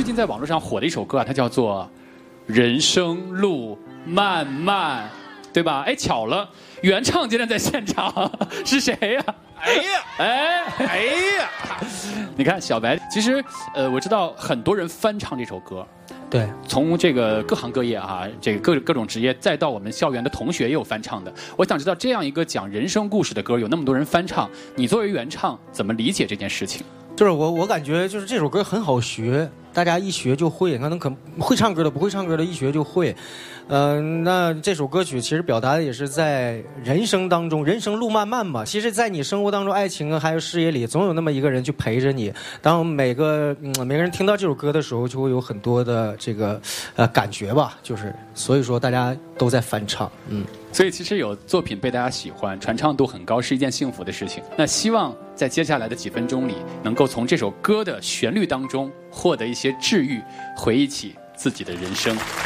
最近在网络上火的一首歌啊，它叫做《人生路漫漫》，对吧？哎，巧了，原唱竟然在现场，是谁呀？哎呀！你看小白，其实我知道很多人翻唱这首歌。 对， 从这个各行各业啊，这个各种职业，再到我们校园的同学也有翻唱的。我想知道，这样一个讲人生故事的歌，有那么多人翻唱，你作为原唱怎么理解这件事情？ 就是我感觉就是这首歌很好学，大家一学就会。可能会唱歌的、不会唱歌的，一学就会。那这首歌曲其实表达的也是在人生当中，人生路漫漫嘛。其实，在你生活当中，爱情啊，还有事业里，总有那么一个人去陪着你。当每个人听到这首歌的时候，就会有很多的这个感觉吧。就是所以说，大家都在翻唱。 所以其实有作品被大家喜欢，传唱度很高，是一件幸福的事情。那希望在接下来的几分钟里，能够从这首歌的旋律当中获得一些治愈，回忆起自己的人生。